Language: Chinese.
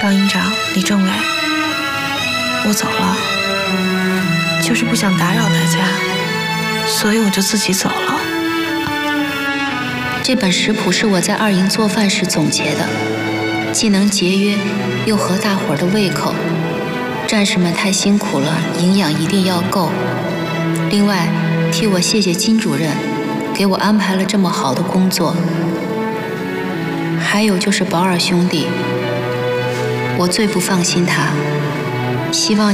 放营长李政委，我走了，就是不想打扰大家，所以我就自己走了。 这本食谱是我在二营做饭时总结的，既能节约，又合大伙儿的胃口。战士们太辛苦了，营养一定要够。另外，替我谢谢金主任，给我安排了这么好的工作。还有就是保尔兄弟，我最不放心他，希望